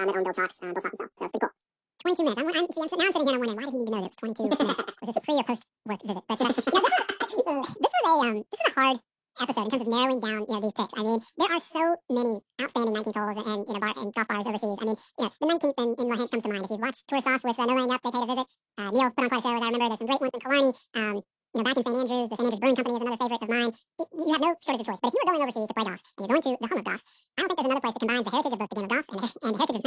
that own Bill Chalk himself. So it's pretty cool. 22 minutes. Now I'm sitting here and I'm wondering, why did he need to know that it was 22 minutes? Was this a pre or post work visit? But this was a hard episode in terms of narrowing down these picks. I mean, there are so many outstanding 19th holes and golf bars overseas. I mean, the 19th in La Hinch comes to mind. If you've watched Tour Sauce with No Laying Up, they paid a visit. Neil put on quite a show, as I remember. There's some great ones in Killarney. Back in St. Andrews, the St. Andrews Brewing Company is another favorite of mine. You have no shortage of choice. But if you were going overseas to play golf and you're going to the home of golf, I don't think there's another place that combines the heritage of both the game of golf and the heritage of